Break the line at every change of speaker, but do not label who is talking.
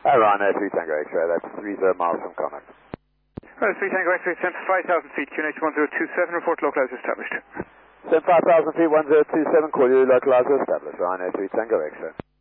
Ryanair 3 Tango X-ray, that's 30 miles from Connacht.
3 Tango X-ray, descent 5,000 feet, QNH 1027, report localizer established.
Descent 5,000 feet, 1027, call you, localizer established, Ryanair 3 Tango X-ray.